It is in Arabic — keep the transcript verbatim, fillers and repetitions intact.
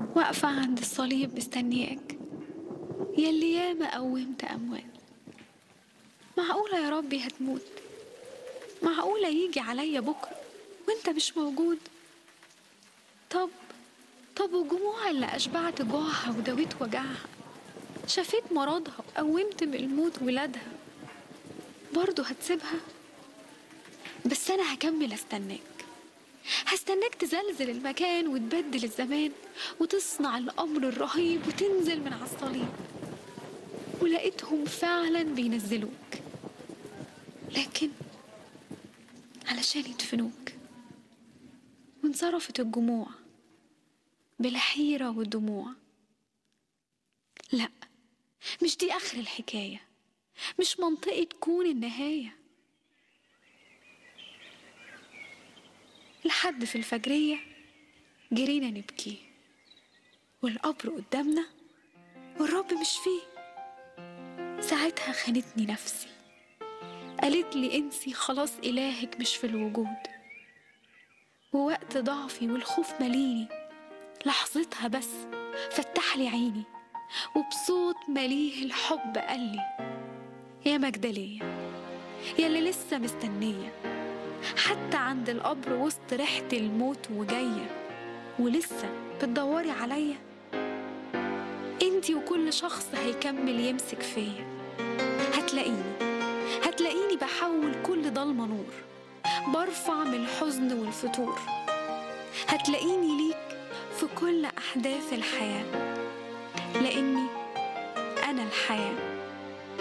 واقفة عند الصليب مستنياك، ياللي ياما قومت أموات. معقولة يا ربي هتموت؟ معقولة يجي عليا بكرة وانت مش موجود؟ طب طب والجموع اللي أشبعت جوعها وداويت وجعها، شفيت مرضها وقومت من الموت ولادها، برضه هتسيبها؟ بس أنا هكمل استناك، هستناك تزلزل المكان وتبدل الزمان وتصنع الأمر الرهيب وتنزل من على الصليب. ولقيتهم فعلا بينزلوك، لكن علشان يدفنوك. وانصرفت الجموع بلا حيرة ودموع. لا، مش دي آخر الحكاية، مش منطقة تكون النهاية. لحد في الفجرية جرينا نبكي، والقبر قدامنا والرب مش فيه. ساعتها خانتني نفسي، قالت لي انسي خلاص إلهك مش في الوجود. ووقت ضعفي والخوف مليني، لحظتها بس فتح لي عيني، وبصوت مليه الحب قال لي: يا مجدلية، يا اللي لسه مستنية، حتى عند القبر وسط ريحة الموت وجاية، ولسه بتدوري عليا؟ انتي وكل شخص هيكمل يمسك فيا هتلاقيني هتلاقيني بحول كل ضلمة نور، برفع من الحزن والفتور. هتلاقيني ليك في كل أحداث الحياة، لأني أنا الحياة.